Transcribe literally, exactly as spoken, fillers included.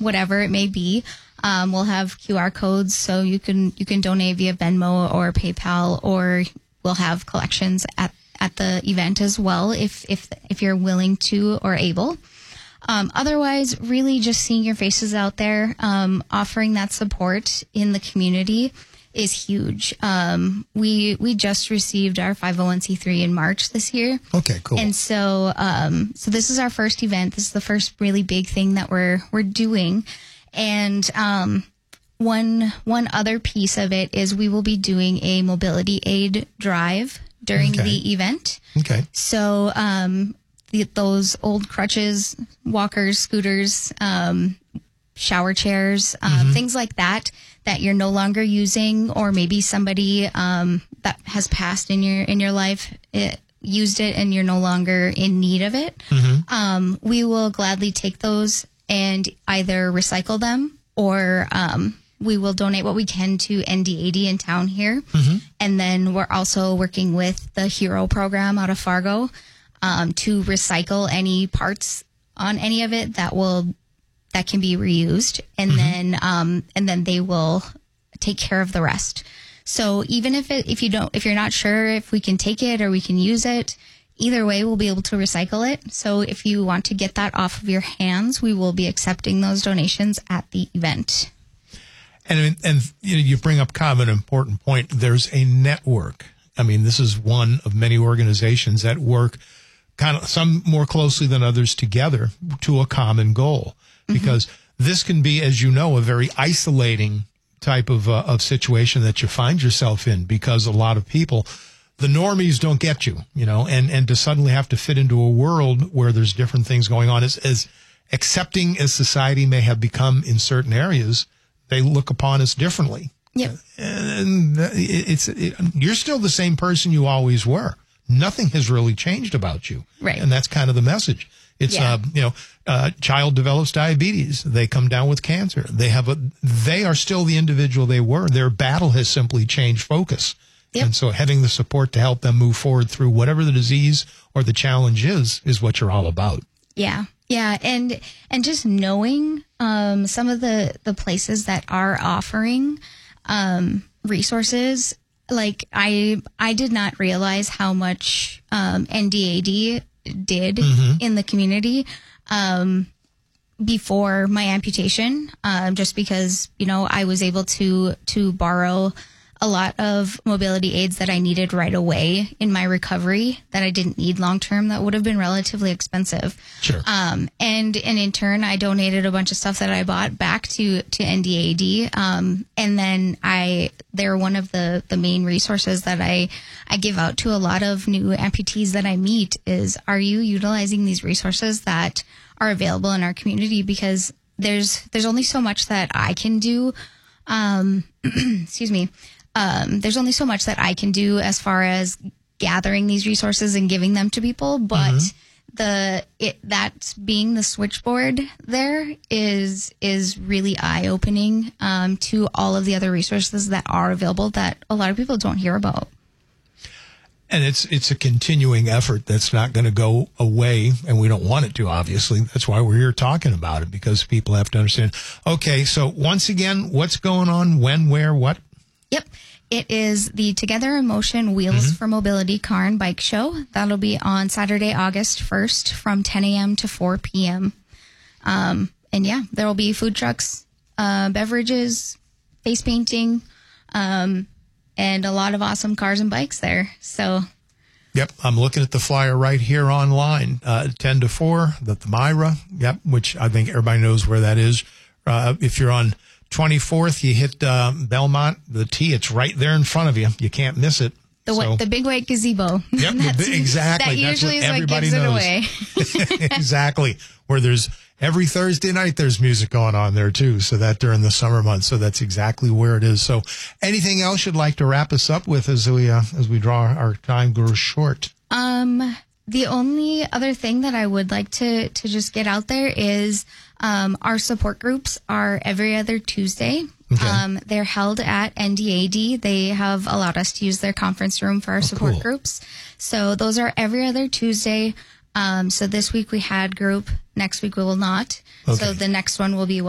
whatever it may be. Um, we'll have Q R codes, so you can you can donate via Venmo or PayPal, or we'll have collections at, at the event as well if if if you're willing to or able. Um, otherwise, really just seeing your faces out there, um, offering that support in the community is huge. Um, we we just received our five oh one c three in March this year. Okay, cool. And so um, so this is our first event. This is the first really big thing that we're we're doing. And um, one one other piece of it is we will be doing a mobility aid drive during Okay. the event. Okay. So um, the, those old crutches, walkers, scooters, um, shower chairs, um, Mm-hmm. things like that that you're no longer using, or maybe somebody um, that has passed in your in your life it, used it and you're no longer in need of it. Mm-hmm. Um, we will gladly take those and either recycle them, or um, we will donate what we can to N D eighty in town here. Mm-hmm. And then we're also working with the HERO program out of Fargo um, to recycle any parts on any of it that will that can be reused, and Mm-hmm. then um, and then they will take care of the rest. So even if it, if you don't if you're not sure if we can take it or we can use it, either way, we'll be able to recycle it. So if you want to get that off of your hands, we will be accepting those donations at the event. And and you know, you bring up kind of an important point. There's a network. I mean, this is one of many organizations that work kind of some more closely than others together to a common goal. Because mm-hmm. this can be, as you know, a very isolating type of uh, of situation that you find yourself in, because a lot of people, the normies don't get you, you know, and, and to suddenly have to fit into a world where there's different things going on, as, as accepting as society may have become in certain areas, they look upon us differently. Yep. And it's, it, you're still the same person you always were. Nothing has really changed about you. Right. And that's kind of the message. It's, yeah. uh, you know, uh, child develops diabetes. They come down with cancer. They have a, they are still the individual they were. Their battle has simply changed focus. Yep. And so having the support to help them move forward through whatever the disease or the challenge is, is what you're all about. Yeah. Yeah. And, and just knowing, um, some of the, the places that are offering, um, resources, like I, I did not realize how much, um, N D A D did mm-hmm. in the community, um, before my amputation, um, just because, you know, I was able to, to borrow a lot of mobility aids that I needed right away in my recovery that I didn't need long term that would have been relatively expensive. Sure. Um, and, and in turn, I donated a bunch of stuff that I bought back to, to N D A D. Um, and then I, they're one of the, the main resources that I, I give out to a lot of new amputees that I meet is, are you utilizing these resources that are available in our community? Because there's, there's only so much that I can do. Um, excuse me. Um, there's only so much that I can do as far as gathering these resources and giving them to people, but mm-hmm. the it that being the switchboard there is is really eye opening um, to all of the other resources that are available that a lot of people don't hear about. And it's it's a continuing effort that's not going to go away, and we don't want it to, obviously. That's why we're here talking about it, because people have to understand. Okay, so once again, what's going on, when, where, what? Yep. It is the Together in Motion Wheels mm-hmm. for Mobility Car and Bike Show. That'll be on Saturday, August first from ten a.m. to four p.m. Um, and yeah, there will be food trucks, uh, beverages, face painting, um, and a lot of awesome cars and bikes there. So. Yep. I'm looking at the flyer right here online, uh, ten to four, the, the Myra. Yep. Which I think everybody knows where that is. Uh, if you're on twenty-fourth, you hit uh, Belmont, the T, it's right there in front of you. You can't miss it. The so, the big white gazebo. Yep, the, exactly. That That's usually what is what everybody gives knows. it away. Exactly. Where there's every Thursday night, there's music going on there too. So that during the summer months. So that's exactly where it is. So anything else you'd like to wrap us up with as we uh, as we draw our time grows short? Um, the only other thing that I would like to to just get out there is um, our support groups are every other Tuesday. Okay. Um, they're held at N D A D. They have allowed us to use their conference room for our oh, support cool. groups. So those are every other Tuesday. Um, so this week we had group. Next week we will not. Okay. So the next one will be